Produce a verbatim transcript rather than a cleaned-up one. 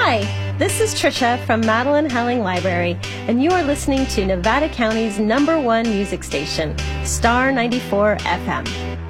Hi, this is Trisha from Madeline Helling Library, and you are listening to Nevada County's number one music station, Star ninety-four F M.